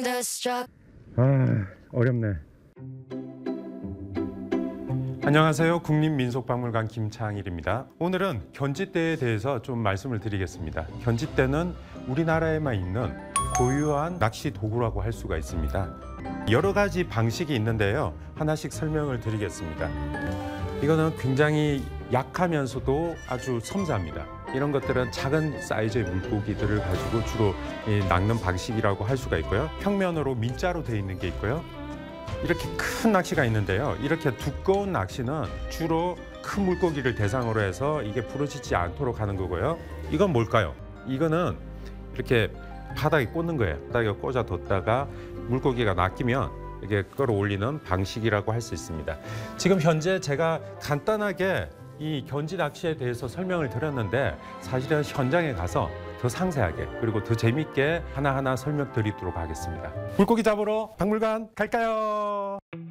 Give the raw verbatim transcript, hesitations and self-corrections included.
Thunderstruck. 아, 어렵네. 안녕하세요. 국립민속박물관 김창일입니다. 오늘은 견지대에 대해서 좀 말씀을 드리겠습니다. 견지대는 우리나라에만 있는 고유한 낚시 도구라고 할 수가 있습니다. 여러 가지 방식이 있는데요. 하나씩 설명을 드리겠습니다. 이거는 굉장히 약하면서도 아주 섬세합니다. 이런 것들은 작은 사이즈의 물고기들을 가지고 주로 낚는 방식이라고 할 수가 있고요. 평면으로 민자로 되어 있는 게 있고요. 이렇게 큰 낚시가 있는데요. 이렇게 두꺼운 낚시는 주로 큰 물고기를 대상으로 해서 이게 부러지지 않도록 하는 거고요. 이건 뭘까요? 이거는 이렇게 바닥에 꽂는 거예요. 바닥에 꽂아 뒀다가 물고기가 낚이면 이게 끌어올리는 방식이라고 할 수 있습니다. 지금 현재 제가 간단하게 이 견지 낚시에 대해서 설명을 드렸는데 사실은 현장에 가서 더 상세하게 그리고 더 재밌게 하나하나 설명드리도록 하겠습니다. 물고기 잡으러 박물관 갈까요?